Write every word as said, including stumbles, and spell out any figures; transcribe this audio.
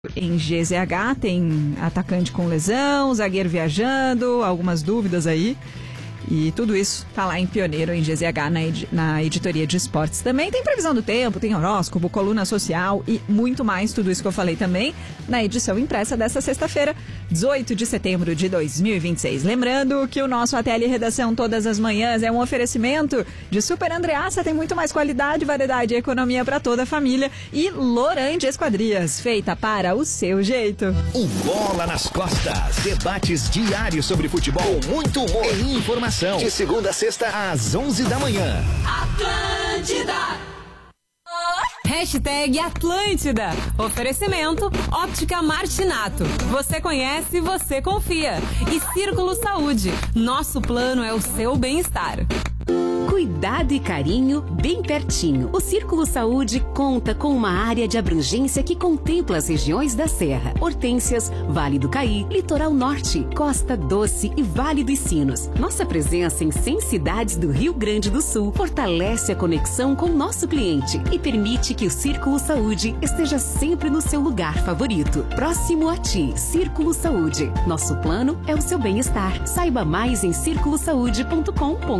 Em G Z H tem atacante com lesão, zagueiro viajando, algumas dúvidas aí. E tudo isso tá lá em Pioneiro, em G Z H, na, ed na editoria de esportes. Também tem previsão do tempo, tem horóscopo, coluna social e muito mais. Tudo isso que eu falei também na edição impressa desta sexta-feira, dezoito de setembro de dois mil e vinte e seis. Lembrando que o nosso A T L Redação todas as manhãs é um oferecimento de Super Andreassa, tem muito mais qualidade, variedade e economia para toda a família. E Lorande Esquadrias, feita para o seu jeito. O Bola nas Costas, debates diários sobre futebol, muito humor e informação. De segunda a sexta, às onze da manhã. Atlântida! Hashtag Atlântida. Oferecimento Óptica Martinato. Você conhece, você confia. E Círculo Saúde. Nosso plano é o seu bem-estar. Cuidado e carinho bem pertinho. O Círculo Saúde conta com uma área de abrangência que contempla as regiões da Serra, Hortências, Vale do Caí, Litoral Norte, Costa Doce e Vale dos Sinos. Nossa presença em cem cidades do Rio Grande do Sul fortalece a conexão com o nosso cliente e permite que o Círculo Saúde esteja sempre no seu lugar favorito. Próximo a ti, Círculo Saúde. Nosso plano é o seu bem-estar. Saiba mais em círculo saúde ponto com ponto br.